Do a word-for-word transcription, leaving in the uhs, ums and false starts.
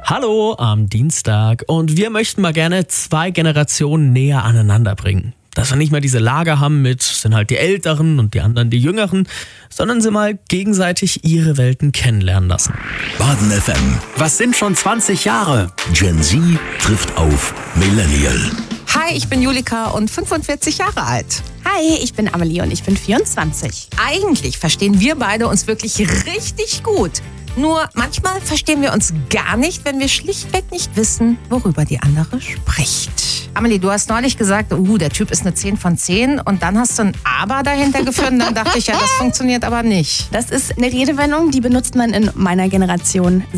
Hallo am Dienstag und wir möchten mal gerne zwei Generationen näher aneinander bringen. Dass wir nicht mehr diese Lager haben mit, sind halt die Älteren und die anderen die Jüngeren, sondern sie mal gegenseitig ihre Welten kennenlernen lassen. Baden F M. Was sind schon zwanzig Jahre? Gen Z trifft auf Millennial. Hi, ich bin Julika und fünfundvierzig Jahre alt. Hi, ich bin Amelie und ich bin vierundzwanzig. Eigentlich verstehen wir beide uns wirklich richtig gut. Nur manchmal verstehen wir uns gar nicht, wenn wir schlichtweg nicht wissen, worüber die andere spricht. Amelie, du hast neulich gesagt, uh, der Typ ist eine zehn von zehn und dann hast du ein Aber dahinter geführt und dann dachte ich, ja, das funktioniert aber nicht. Das ist eine Redewendung, die benutzt man in meiner Generation